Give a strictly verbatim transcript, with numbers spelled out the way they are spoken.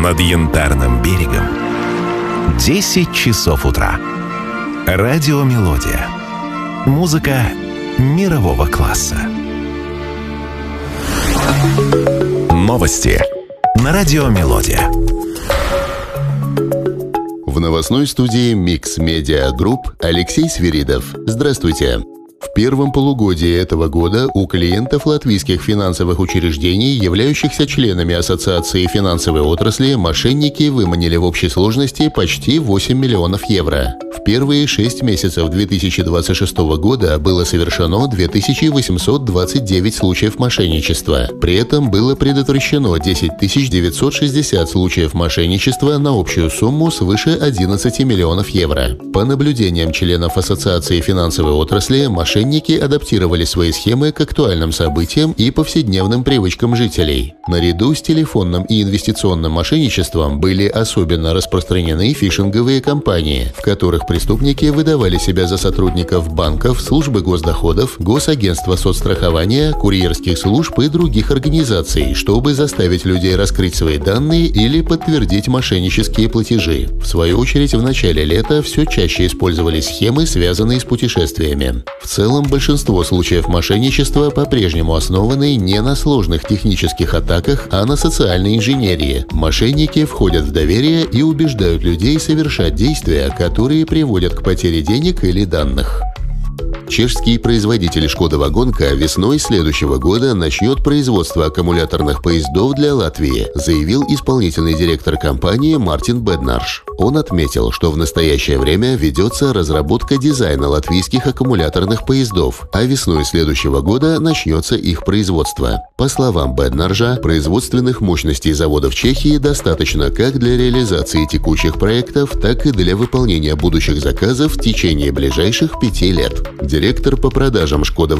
над Янтарным берегом. десять часов утра. Радио «Мелодия». Музыка мирового класса. Новости на радио «Мелодия». В новостной студии Mix Media Group Алексей Свиридов. Здравствуйте. В первом полугодии этого года у клиентов латвийских финансовых учреждений, являющихся членами Ассоциации финансовой отрасли, мошенники выманили в общей сложности почти восемь миллионов евро. В первые шесть месяцев две тысячи двадцать шестого года было совершено две тысячи восемьсот двадцать девять случаев мошенничества. При этом было предотвращено десять тысяч девятьсот шестьдесят случаев мошенничества на общую сумму свыше одиннадцати миллионов евро. По наблюдениям членов Ассоциации финансовой отрасли, мошенники адаптировали свои схемы к актуальным событиям и повседневным привычкам жителей. Наряду с телефонным и инвестиционным мошенничеством были особенно распространены фишинговые кампании, в которых преступники выдавали себя за сотрудников банков, службы госдоходов, госагентства соцстрахования, курьерских служб и других организаций, чтобы заставить людей раскрыть свои данные или подтвердить мошеннические платежи. В свою очередь, в начале лета все чаще использовались схемы, связанные с путешествиями. В целом, большинство случаев мошенничества по-прежнему основаны не на сложных технических атаках, а на социальной инженерии. Мошенники входят в доверие и убеждают людей совершать действия, которые приводят к потере денег или данных. Чешский производитель «Шкода Вагонка» весной следующего года начнет производство аккумуляторных поездов для Латвии, заявил исполнительный директор компании Мартин Беднарш. Он отметил, что в настоящее время ведется разработка дизайна латвийских аккумуляторных поездов, а весной следующего года начнется их производство. По словам Беднаржа, производственных мощностей завода в Чехии достаточно как для реализации текущих проектов, так и для выполнения будущих заказов в течение ближайших пяти лет. Директор по продажам «Шкода